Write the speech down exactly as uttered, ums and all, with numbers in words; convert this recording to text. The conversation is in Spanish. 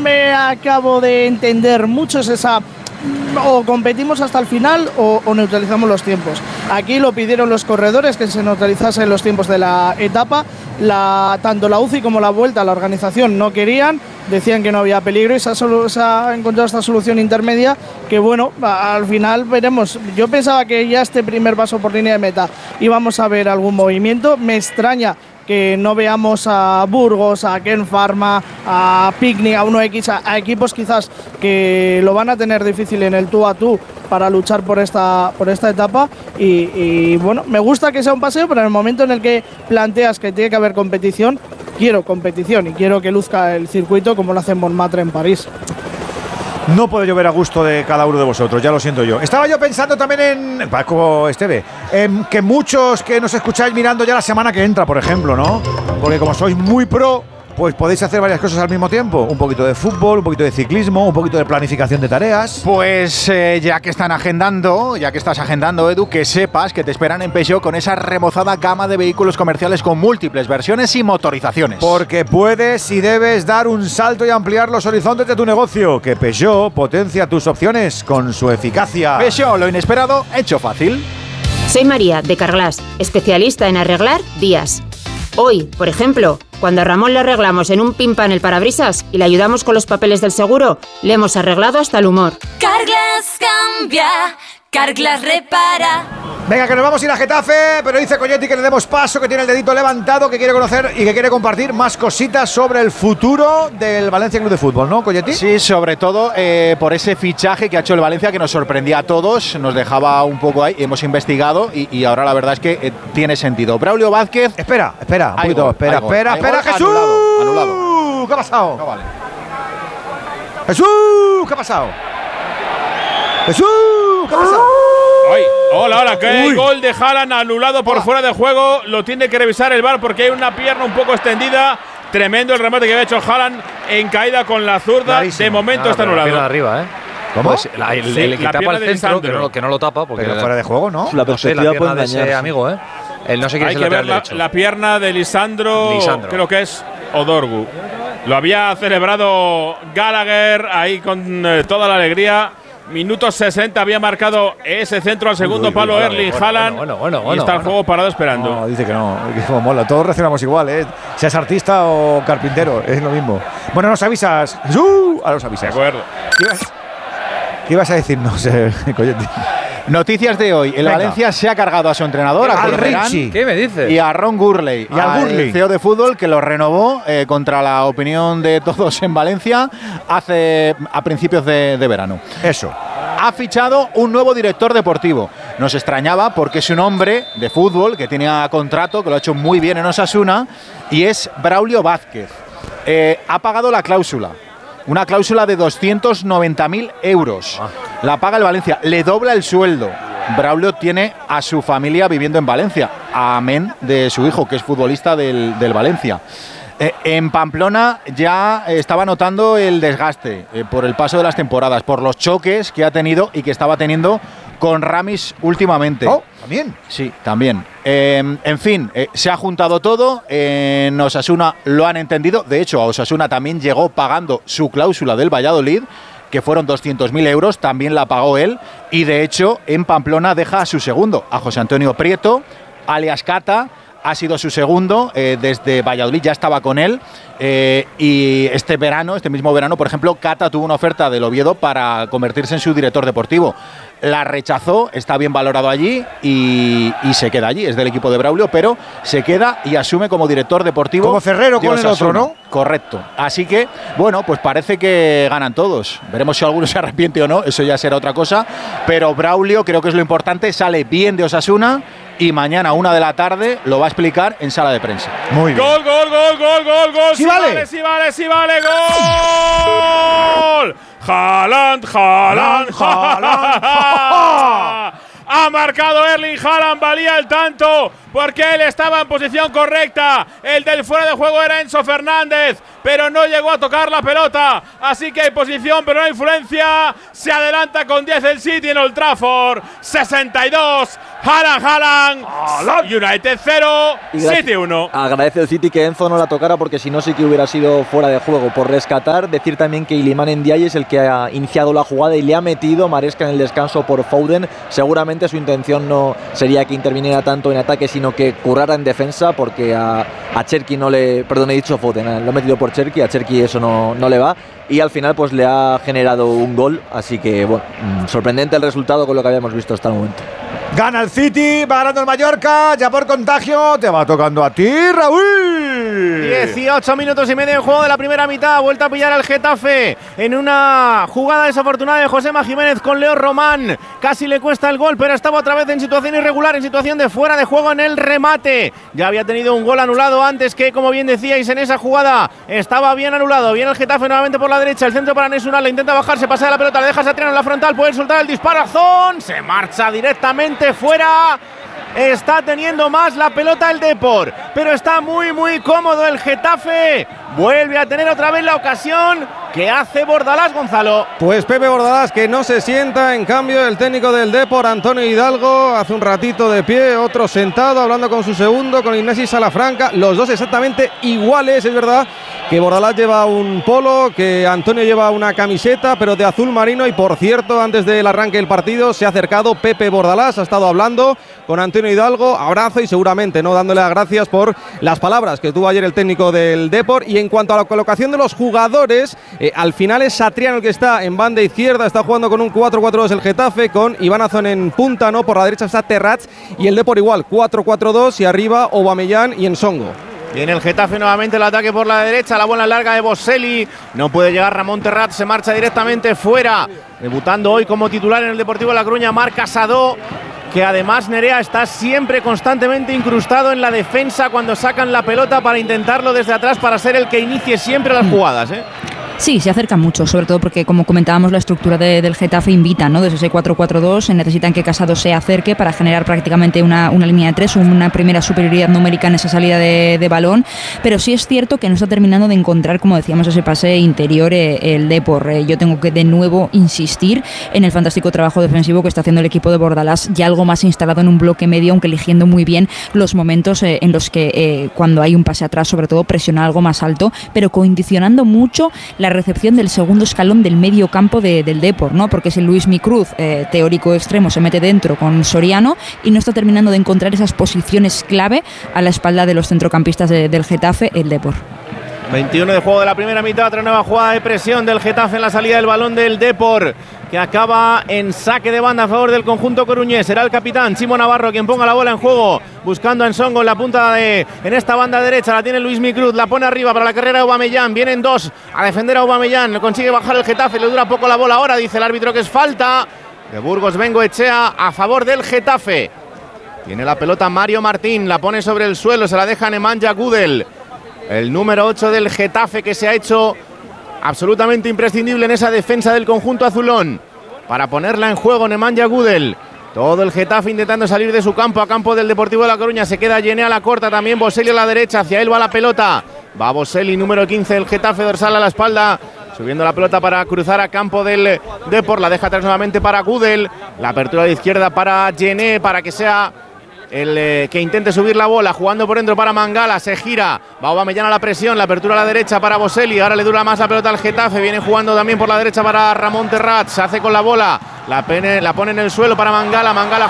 me acabo de entender mucho es esa, o competimos hasta el final o, o neutralizamos los tiempos. Aquí lo pidieron los corredores, que se neutralizasen los tiempos de la etapa. La, tanto la U C I como la Vuelta, la organización no querían, decían que no había peligro y se ha, se ha encontrado esta solución intermedia que, bueno, al final veremos. Yo pensaba que ya este primer paso por línea de meta íbamos a ver algún movimiento. Me extraña que no veamos a Burgos, a Ken Pharma, a Picnic, a uno equis, a, a equipos quizás que lo van a tener difícil en el tú a tú para luchar por esta, por esta etapa y, y bueno, me gusta que sea un paseo, pero en el momento en el que planteas que tiene que haber competición, quiero competición y quiero que luzca el circuito como lo hace Montmartre en París. No puedo llover a gusto de cada uno de vosotros, ya lo siento yo. Estaba yo pensando también en, Paco Esteve, en que muchos que nos escucháis mirando ya la semana que entra, por ejemplo, ¿no? Porque como sois muy pro, pues podéis hacer varias cosas al mismo tiempo. Un poquito de fútbol, un poquito de ciclismo, un poquito de planificación de tareas. Pues eh, ya que están agendando, ya que estás agendando, Edu, que sepas que te esperan en Peugeot con esa remozada gama de vehículos comerciales con múltiples versiones y motorizaciones. Porque puedes y debes dar un salto y ampliar los horizontes de tu negocio. Que Peugeot potencia tus opciones con su eficacia. Peugeot, lo inesperado, hecho fácil. Soy María, de Carglass, especialista en arreglar días. Hoy, por ejemplo, cuando a Ramón le arreglamos en un pin pan el parabrisas y le ayudamos con los papeles del seguro, le hemos arreglado hasta el humor. Carglass cambia, Carglass repara. Venga, que nos vamos a ir a Getafe, pero dice Colletti que le demos paso, que tiene el dedito levantado, que quiere conocer y que quiere compartir más cositas sobre el futuro del Valencia Club de Fútbol, ¿no, Colletti? Sí, sobre todo eh, por ese fichaje que ha hecho el Valencia, que nos sorprendía a todos, nos dejaba un poco ahí, hemos investigado y, y ahora la verdad es que eh, tiene sentido. Braulio Vázquez… Espera, espera, un Hay poquito, gol, espera, hay gol, espera, hay espera, gol, Jesús. anulado, anulado. ¿Qué ha pasado? No vale. Jesús, ¿qué ha pasado? Jesús, ¿qué ha pasado? Ay, hola, hola, que hay Uy. gol de Haaland anulado por fuera de juego. Lo tiene que revisar el V A R porque hay una pierna un poco extendida. Tremendo el remate que había hecho Haaland en caída con la zurda. Clarísimo. De momento Ah, está pero la anulado. pierna de arriba, ¿eh? ¿Cómo? Pues la, el, Sí, el que la tapa pierna el de centro, Lisandro. que no, lo- que no lo tapa. Porque Pero fuera de juego, ¿no? La no sé, la perspectiva pierna puede de ese engañar. amigo, ¿eh? Él no sé quién Hay es que el ver lateral la, derecho. la pierna de Lisandro, Lisandro. creo que es Odorgu. Lo había celebrado Gallagher ahí con eh, toda la alegría. Minuto sesenta había marcado ese centro al segundo Uy, uy, palo bueno, Erling bueno, Haaland. bueno, bueno, bueno, y está el bueno. juego parado esperando. No, dice que no, que como mola. Todos reaccionamos igual, ¿eh? Seas artista o carpintero, es lo mismo. Bueno, nos avisas. ¡Jesús! Ahora nos De avisas. acuerdo. ¿Qué ibas, ¿Qué ibas a decirnos, eh, Colletti? Noticias de hoy. El Venga. Valencia se ha cargado a su entrenador, a Al Corberán, Richie. ¿Qué me dices? y a Ron Gurley, Y al Gurley. C E O de fútbol, que lo renovó eh, contra la opinión de todos en Valencia hace a principios de, de verano. Eso. Ha fichado un nuevo director deportivo. Nos extrañaba porque es un hombre de fútbol que tenía contrato, que lo ha hecho muy bien en Osasuna, y es Braulio Vázquez. Eh, ha pagado la cláusula. Una cláusula de doscientos noventa mil euros. La paga el Valencia. Le dobla el sueldo. Braulio tiene a su familia viviendo en Valencia. Amén de su hijo, que es futbolista del, del Valencia. Eh, en Pamplona ya estaba notando el desgaste eh, por el paso de las temporadas, por los choques que ha tenido y que estaba teniendo con Ramis últimamente. Oh, también. Sí, también. Eh, en fin, eh, se ha juntado todo. Eh, en Osasuna lo han entendido. De hecho, a Osasuna también llegó pagando su cláusula del Valladolid, que fueron doscientos mil euros. También la pagó él. Y de hecho, en Pamplona deja a su segundo, a José Antonio Prieto, alias Cata. Ha sido su segundo, eh, desde Valladolid ya estaba con él. Eh, y este verano, este mismo verano, por ejemplo, Cata tuvo una oferta del Oviedo para convertirse en su director deportivo. La rechazó, está bien valorado allí y, y se queda allí. Es del equipo de Braulio, pero se queda y asume como director deportivo. Como Ferrero de con el Osasuna. otro, ¿no? Correcto. Así que, bueno, pues parece que ganan todos. Veremos si alguno se arrepiente o no, eso ya será otra cosa. Pero Braulio, creo que es lo importante, sale bien de Osasuna y mañana a una de la tarde lo va a explicar en sala de prensa. Muy bien. Gol, gol, gol, gol, gol, gol. Sí vale. Sí vale, sí vale, gol. Haaland, Haaland, Haaland. Ha marcado Erling Haaland, valía el tanto porque él estaba en posición correcta. El del fuera de juego era Enzo Fernández, pero no llegó a tocar la pelota. Así que hay posición, pero no hay influencia. Se adelanta con diez el City en Old Trafford. sesenta y dos. Haaland, Haaland. United cero, City uno. Agradece el City que Enzo no la tocara, porque si no sí que hubiera sido fuera de juego. Por rescatar, decir también que Iliman Ndiaye es el que ha iniciado la jugada y le ha metido Maresca en el descanso por Foden. Seguramente su intención no sería que interviniera tanto en ataque, sino que currara en defensa, porque a, a Cherki no le... Perdón, he dicho Foden, lo he metido por Cherki, a Cherki eso no, no le va. Y al final pues le ha generado un gol, así que bueno, sorprendente el resultado con lo que habíamos visto hasta el momento. Gana el City, va ganando el Mallorca, ya por contagio te va tocando a ti, Raúl. dieciocho minutos y medio de juego de la primera mitad, vuelta a pillar al Getafe en una jugada desafortunada de Josema Jiménez con Leo Román. Casi le cuesta el gol, pero estaba otra vez en situación irregular, en situación de fuera de juego en el remate. Ya había tenido un gol anulado antes, que como bien decíais en esa jugada estaba bien anulado. Viene el Getafe nuevamente por la derecha, el centro para Nesunal, le intenta bajar, se pasa de la pelota, le deja Satriano en la frontal, puede soltar el disparazón, se marcha directamente fuera. Está teniendo más la pelota el Depor, pero está muy muy cómodo el Getafe. Vuelve a tener otra vez la ocasión que hace Bordalás, Gonzalo. Pues Pepe Bordalás, que no se sienta. En cambio el técnico del Depor, Antonio Hidalgo, hace un ratito de pie, otro sentado, hablando con su segundo, con Ignasi Salafranca. Los dos exactamente iguales. Es verdad que Bordalás lleva un polo, que Antonio lleva una camiseta, pero de azul marino. Y por cierto, antes del arranque del partido se ha acercado Pepe Bordalás, ha estado hablando con Antonio Hidalgo, abrazo y seguramente no dándole las gracias por las palabras que tuvo ayer el técnico del Depor. Y en cuanto a la colocación de los jugadores, eh, al final es Satriano el que está en banda izquierda, está jugando con un cuatro cuatro dos el Getafe, con Iván Azón en punta, ¿no? Por la derecha está Terrats, y el Depor igual, cuatro cuatro dos, y arriba Aubameyang y Nsongo. Viene el Getafe nuevamente, el ataque por la derecha, la bola larga de Boselli, no puede llegar Ramón Terrats, se marcha directamente fuera. Debutando hoy como titular en el Deportivo de La Coruña, Marc Casado, que además Nerea está siempre constantemente incrustado en la defensa cuando sacan la pelota para intentarlo desde atrás, para ser el que inicie siempre las jugadas, ¿eh? Sí, se acercan mucho, sobre todo porque, como comentábamos, la estructura de, del Getafe invita, ¿no? Desde ese cuatro cuatro dos necesitan que Casado se acerque para generar prácticamente una, una línea de tres, una primera superioridad numérica en esa salida de, de balón, pero sí es cierto que no está terminando de encontrar, como decíamos, ese pase interior eh, el Depor. Eh, yo tengo que de nuevo insistir en el fantástico trabajo defensivo que está haciendo el equipo de Bordalás, ya algo más instalado en un bloque medio, aunque eligiendo muy bien los momentos eh, en los que eh, cuando hay un pase atrás, sobre todo presiona algo más alto, pero condicionando mucho la recepción del segundo escalón del medio campo de, del Depor, ¿no? Porque si Luis Micruz, eh, teórico extremo, se mete dentro con Soriano y no está terminando de encontrar esas posiciones clave a la espalda de los centrocampistas de, del Getafe, el Depor. veintiuno de juego de la primera mitad, otra nueva jugada de presión del Getafe en la salida del balón del Depor, que acaba en saque de banda a favor del conjunto coruñés. Será el capitán Chimo Navarro quien ponga la bola en juego, buscando a Nsongo en la punta de, en esta banda derecha, la tiene Luis Micruz, la pone arriba para la carrera de Aubameyang, vienen dos a defender a Aubameyang, consigue bajar el Getafe, le dura poco la bola, ahora dice el árbitro que es falta de Burgos Bengoechea a favor del Getafe. Tiene la pelota Mario Martín, la pone sobre el suelo, se la deja Nemanja Gudel, el número ocho del Getafe, que se ha hecho absolutamente imprescindible en esa defensa del conjunto azulón para ponerla en juego. Nemanja Gudel, todo el Getafe intentando salir de su campo a campo del Deportivo de La Coruña. Se queda Yené a la corta, también Boselli a la derecha, hacia él va la pelota, va Boselli, número quince del Getafe, dorsal a la espalda, subiendo la pelota para cruzar a campo del Depor, la deja atrás nuevamente para Gudel, la apertura de izquierda para Yené, para que sea el eh, que intente subir la bola, jugando por dentro para Mangala, se gira, va Aubameyang a la presión, la apertura a la derecha para Boselli, ahora le dura más la pelota al Getafe, viene jugando también por la derecha para Ramón Terrats, se hace con la bola, la, pene, la pone en el suelo para Mangala, Mangala